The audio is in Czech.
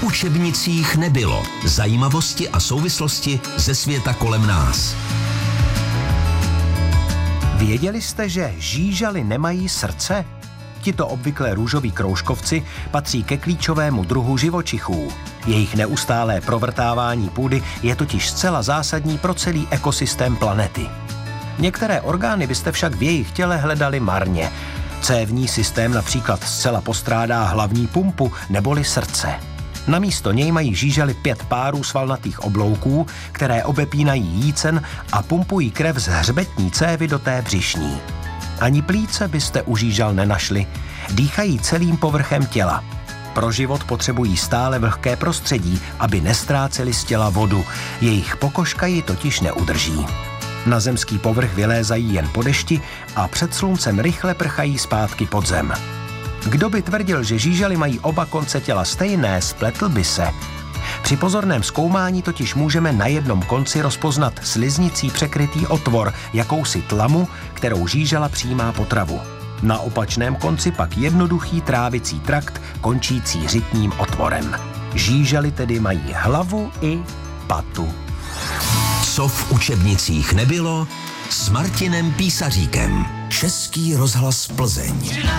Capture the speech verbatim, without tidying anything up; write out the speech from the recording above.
v učebnicích nebylo. Zajímavosti a souvislosti ze světa kolem nás. Věděli jste, že žížaly nemají srdce? Tito obvykle růžoví kroužkovci patří ke klíčovému druhu živočichů. Jejich neustálé provrtávání půdy je totiž zcela zásadní pro celý ekosystém planety. Některé orgány byste však v jejich těle hledali marně. Cévní systém například zcela postrádá hlavní pumpu neboli srdce. Namísto něj mají žížaly pět párů svalnatých oblouků, které obepínají jícen a pumpují krev z hřbetní cévy do té břišní. Ani plíce byste u žížal nenašli. Dýchají celým povrchem těla. Pro život potřebují stále vlhké prostředí, aby nestráceli z těla vodu. Jejich pokožka ji totiž neudrží. Na zemský povrch vylézají jen po dešti a před sluncem rychle prchají zpátky pod zem. Kdo by tvrdil, že žížaly mají oba konce těla stejné, spletl by se. Při pozorném zkoumání totiž můžeme na jednom konci rozpoznat sliznicí překrytý otvor, jakousi tlamu, kterou žížala přijímá potravu. Na opačném konci pak jednoduchý trávicí trakt, končící řitním otvorem. Žížaly tedy mají hlavu i patu. Co v učebnicích nebylo, s Martinem Písaříkem. Český rozhlas Plzeň.